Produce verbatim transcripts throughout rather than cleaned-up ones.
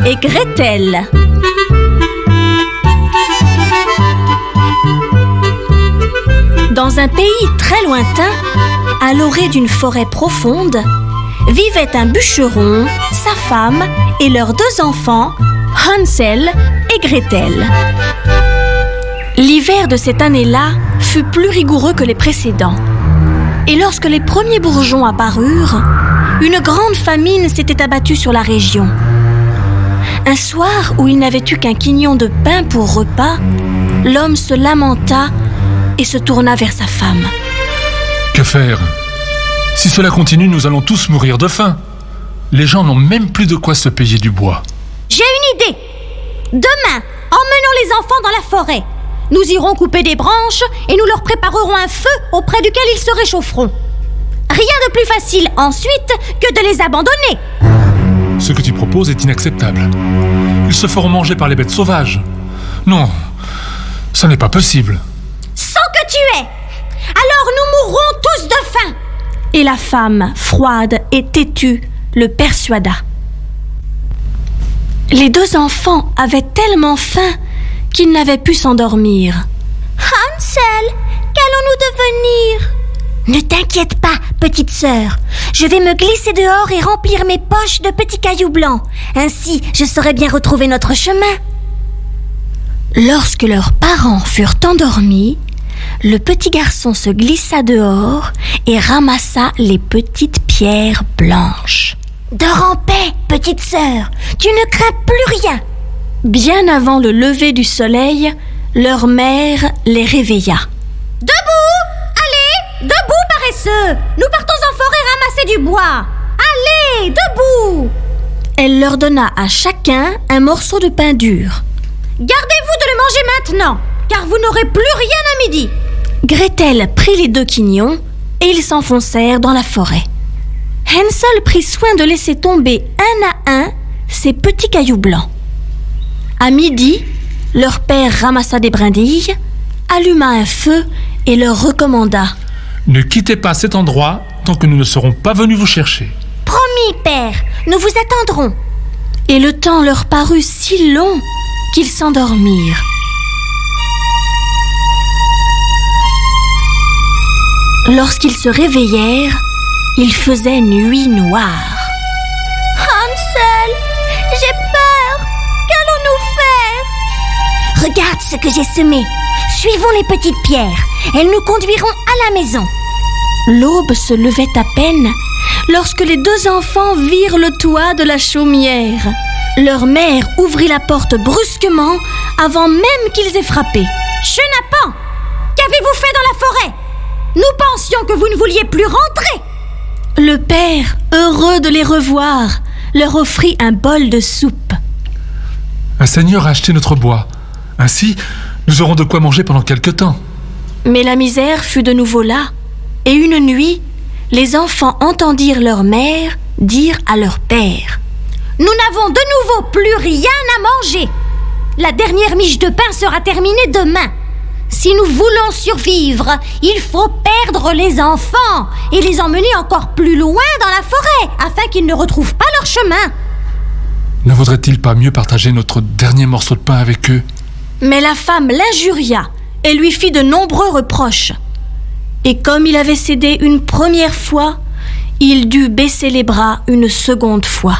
et Gretel. Dans un pays très lointain, à l'orée d'une forêt profonde, vivaient un bûcheron, sa femme et leurs deux enfants, Hansel et Gretel. L'hiver de cette année-là fut plus rigoureux que les précédents. Et lorsque les premiers bourgeons apparurent, une grande famine s'était abattue sur la région. Un soir où il n'avait eu qu'un quignon de pain pour repas, l'homme se lamenta et se tourna vers sa femme. Que faire ? Si cela continue, nous allons tous mourir de faim. Les gens n'ont même plus de quoi se payer du bois. J'ai une idée. Demain, emmenons les enfants dans la forêt. Nous irons couper des branches et nous leur préparerons un feu auprès duquel ils se réchaufferont. Rien de plus facile ensuite que de les abandonner. Ce que tu proposes est inacceptable. Ils se feront manger par les bêtes sauvages. Non, ça n'est pas possible. Sans que tu aies. Alors nous mourrons tous de faim. Et la femme, froide et têtue, le persuada. Les deux enfants avaient tellement faim qu'ils n'avaient pu s'endormir. Hansel, qu'allons-nous devenir ? Ne t'inquiète pas, petite sœur. Je vais me glisser dehors et remplir mes poches de petits cailloux blancs. Ainsi, je saurai bien retrouver notre chemin. Lorsque leurs parents furent endormis, le petit garçon se glissa dehors et ramassa les petites pierres blanches. Dors en paix, petite sœur. Tu ne crains plus rien. Bien avant le lever du soleil, leur mère les réveilla. Debout! Allez, debout, paresseux! Nous partons en forêt ramasser du bois. Allez, debout! Elle leur donna à chacun un morceau de pain dur. Gardez-vous de le manger maintenant, car vous n'aurez plus rien à midi. Gretel prit les deux quignons et ils s'enfoncèrent dans la forêt. Hansel prit soin de laisser tomber un à un ces petits cailloux blancs. À midi, leur père ramassa des brindilles, alluma un feu et leur recommanda. Ne quittez pas cet endroit tant que nous ne serons pas venus vous chercher. Promis, père, nous vous attendrons. Et le temps leur parut si long qu'ils s'endormirent. Lorsqu'ils se réveillèrent, il faisait nuit noire. Hansel, j'ai peur. Qu'allons-nous faire ? Regarde ce que j'ai semé. Suivons les petites pierres. Elles nous conduiront à la maison. L'aube se levait à peine lorsque les deux enfants virent le toit de la chaumière. Leur mère ouvrit la porte brusquement avant même qu'ils aient frappé. Chenapan, qu'avez-vous fait dans la forêt ? Nous pensions que vous ne vouliez plus rentrer. Le père, heureux de les revoir, leur offrit un bol de soupe. Un seigneur a acheté notre bois. Ainsi, nous aurons de quoi manger pendant quelque temps. Mais la misère fut de nouveau là. Et une nuit, les enfants entendirent leur mère dire à leur père: « Nous n'avons de nouveau plus rien à manger. La dernière miche de pain sera terminée demain. Si nous voulons survivre, il faut perdre les enfants et les emmener encore plus loin dans la forêt afin qu'ils ne retrouvent pas leur chemin. » Ne vaudrait-il pas mieux partager notre dernier morceau de pain avec eux ? Mais la femme l'injuria et lui fit de nombreux reproches. Et comme il avait cédé une première fois, il dut baisser les bras une seconde fois.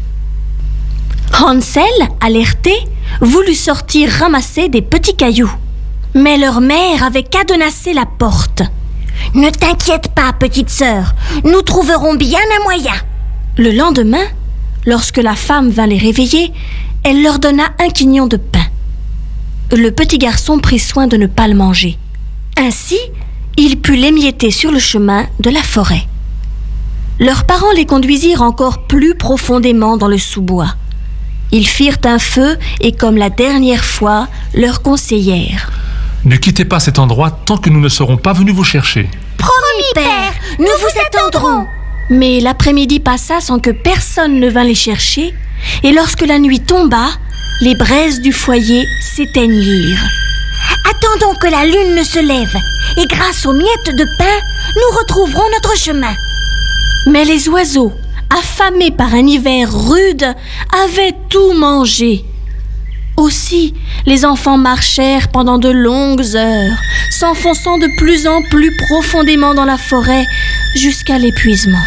Hansel, alerté, voulut sortir ramasser des petits cailloux. Mais leur mère avait cadenassé la porte. « Ne t'inquiète pas, petite sœur, nous trouverons bien un moyen. » Le lendemain, lorsque la femme vint les réveiller, elle leur donna un quignon de pain. Le petit garçon prit soin de ne pas le manger. Ainsi, il put l'émietter sur le chemin de la forêt. Leurs parents les conduisirent encore plus profondément dans le sous-bois. Ils firent un feu et, comme la dernière fois, leur conseillèrent: « Ne quittez pas cet endroit tant que nous ne serons pas venus vous chercher. »« Promis, père, nous vous attendrons. » Mais l'après-midi passa sans que personne ne vînt les chercher, et lorsque la nuit tomba, les braises du foyer s'éteignirent. « Attendons que la lune ne se lève, et grâce aux miettes de pain, nous retrouverons notre chemin. » Mais les oiseaux, affamés par un hiver rude, avaient tout mangé. Aussi, les enfants marchèrent pendant de longues heures, s'enfonçant de plus en plus profondément dans la forêt jusqu'à l'épuisement.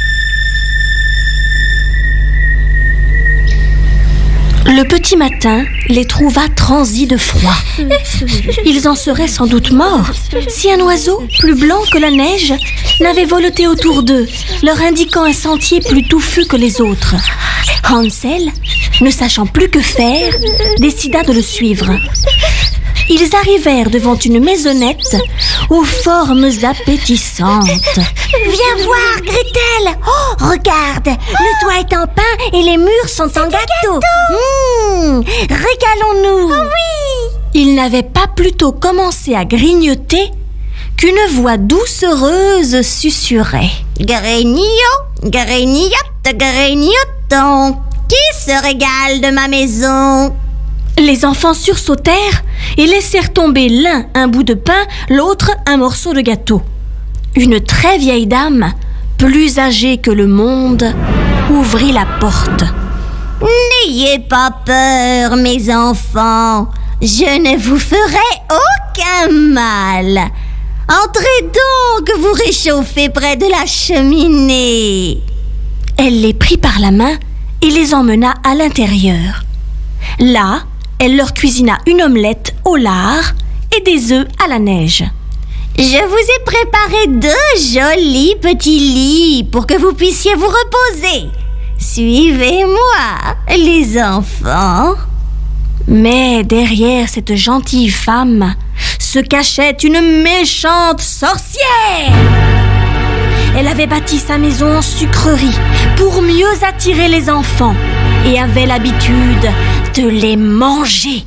Le petit matin les trouva transis de froid. Ils en seraient sans doute morts si un oiseau, plus blanc que la neige, n'avait voleté autour d'eux, leur indiquant un sentier plus touffu que les autres. Hansel, ne sachant plus que faire, décida de le suivre. Ils arrivèrent devant une maisonnette aux formes appétissantes. Viens voir, Gretel. Oh, regarde, le toit est en pain et les murs sont en gâteau. Mmh, régalons-nous. Oh oui. Ils n'avaient pas plutôt commencé à grignoter qu'une voix doucereuse susurrait. Grignote, grignote, grignoton. Qui se régale de ma maison? Les enfants sursautèrent et laissèrent tomber l'un un bout de pain, l'autre un morceau de gâteau. Une très vieille dame, plus âgée que le monde, ouvrit la porte. N'ayez pas peur, mes enfants. Je ne vous ferai aucun mal. Entrez donc vous réchauffer près de la cheminée. Elle les prit par la main et les emmena à l'intérieur. Là, elle leur cuisina une omelette au lard et des œufs à la neige. Je vous ai préparé deux jolis petits lits pour que vous puissiez vous reposer. Suivez-moi, les enfants. Mais derrière cette gentille femme se cachait une méchante sorcière. Elle avait bâti sa maison en sucrerie pour mieux attirer les enfants et avait l'habitude de les manger.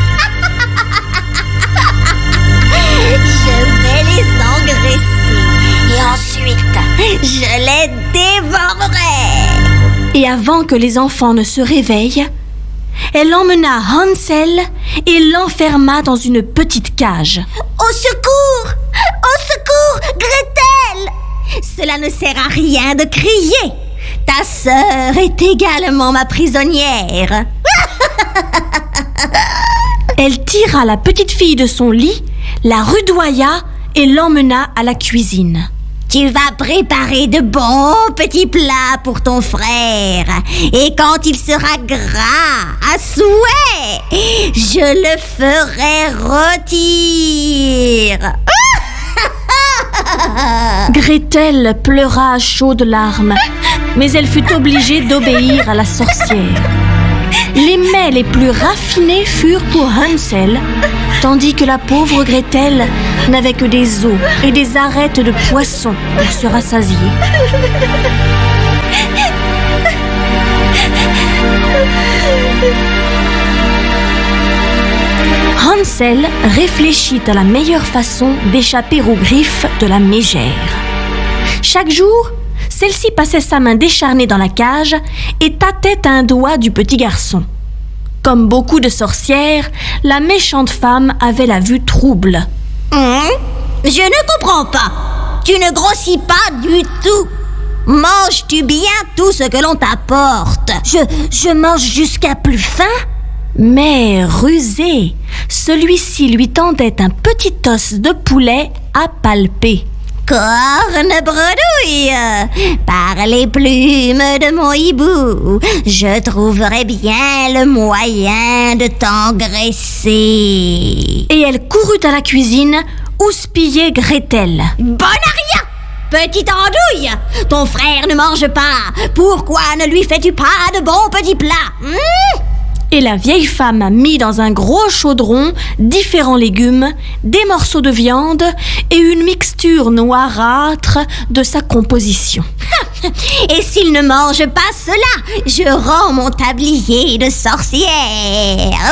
Je vais les engraisser et ensuite je les dévorerai. Et avant que les enfants ne se réveillent, elle emmena Hansel et l'enferma dans une petite cage. Au secours! Au secours, Gretel! Cela ne sert à rien de crier. Ta sœur est également ma prisonnière. Elle tira la petite fille de son lit, la rudoya et l'emmena à la cuisine. Tu vas préparer de bons petits plats pour ton frère. Et quand il sera gras, à souhait, je le ferai rôtir. Gretel pleura à chaudes larmes, mais elle fut obligée d'obéir à la sorcière. Les mets les plus raffinés furent pour Hansel, tandis que la pauvre Gretel n'avait que des os et des arêtes de poisson pour se rassasier. Hansel réfléchit à la meilleure façon d'échapper aux griffes de la mégère. Chaque jour, celle-ci passait sa main décharnée dans la cage et tâtait un doigt du petit garçon. Comme beaucoup de sorcières, la méchante femme avait la vue trouble. Hum, je ne comprends pas. Tu ne grossis pas du tout. Manges-tu bien tout ce que l'on t'apporte? Je, je mange jusqu'à plus faim. Mais rusé, celui-ci lui tendait un petit os de poulet à palper. Corne bredouille, par les plumes de mon hibou, je trouverai bien le moyen de t'engraisser. Et elle courut à la cuisine, houspiller Gretel. Bonne à rien, petite andouille, ton frère ne mange pas. Pourquoi ne lui fais-tu pas de bons petits plats? mmh Et la vieille femme mit dans un gros chaudron différents légumes, des morceaux de viande et une mixture noirâtre de sa composition. Et s'il ne mange pas cela, je rends mon tablier de sorcière.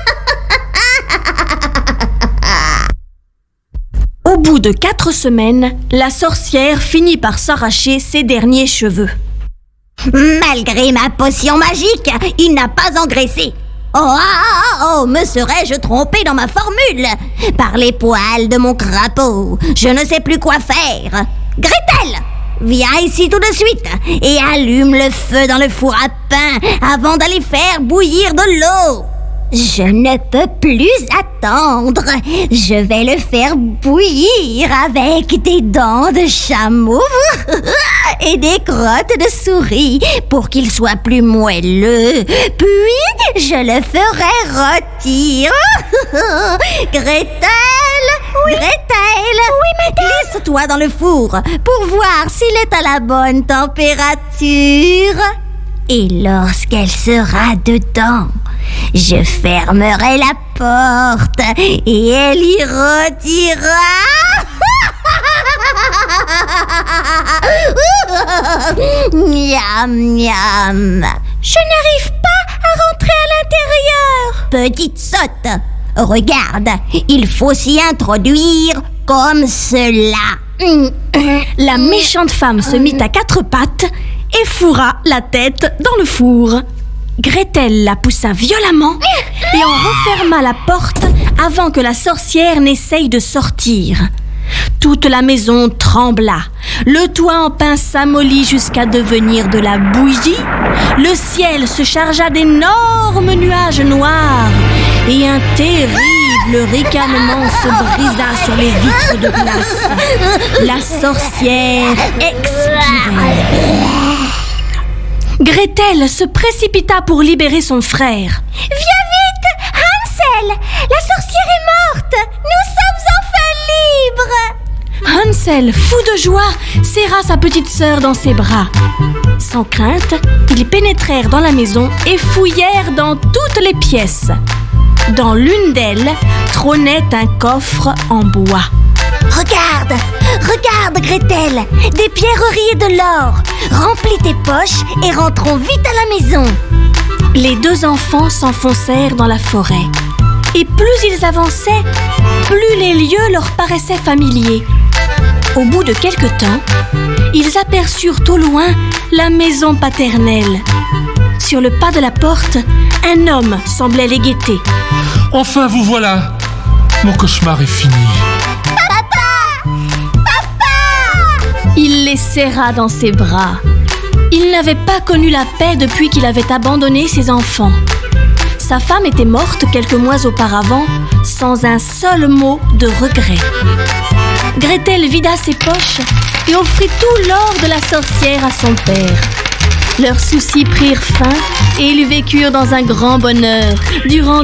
Au bout de quatre semaines, la sorcière finit par s'arracher ses derniers cheveux. Malgré ma potion magique, il n'a pas engraissé. Oh, oh, oh, me serais-je trompé dans ma formule? Par les poils de mon crapaud, je ne sais plus quoi faire. Gretel, viens ici tout de suite et allume le feu dans le four à pain avant d'aller faire bouillir de l'eau. Je ne peux plus attendre. Je vais le faire bouillir avec des dents de chameau et des crottes de souris pour qu'il soit plus moelleux. Puis, je le ferai rôtir. Gretel, oui. Gretel, oui, madame. Glisse-toi dans le four pour voir s'il est à la bonne température. Et lorsqu'elle sera dedans, je fermerai la porte et elle y rôtira. Miam, miam. Je n'arrive pas à rentrer à l'intérieur. Petite sotte, regarde, il faut s'y introduire comme cela. La méchante femme se mit à quatre pattes et fourra la tête dans le four. Gretel la poussa violemment et en referma la porte avant que la sorcière n'essaye de sortir. Toute la maison trembla, le toit en pin s'amollit jusqu'à devenir de la bouillie, le ciel se chargea d'énormes nuages noirs et un terrible ricanement se brisa sur les vitres de glace. La sorcière expirait. Gretel se précipita pour libérer son frère. « Viens vite, Hansel! La sorcière est morte! Nous sommes enfin libres !» Hansel, fou de joie, serra sa petite sœur dans ses bras. Sans crainte, ils pénétrèrent dans la maison et fouillèrent dans toutes les pièces. Dans l'une d'elles trônait un coffre en bois. Regarde, regarde Gretel, des pierreries et de l'or. Remplis tes poches et rentrons vite à la maison. Les deux enfants s'enfoncèrent dans la forêt. Et plus ils avançaient, plus les lieux leur paraissaient familiers. Au bout de quelque temps, ils aperçurent au loin la maison paternelle. Sur le pas de la porte, un homme semblait les guetter. « Enfin, vous voilà! Mon cauchemar est fini. » Il les serra dans ses bras. Il n'avait pas connu la paix depuis qu'il avait abandonné ses enfants. Sa femme était morte quelques mois auparavant, sans un seul mot de regret. Gretel vida ses poches et offrit tout l'or de la sorcière à son père. Leurs soucis prirent fin et ils vécurent dans un grand bonheur durant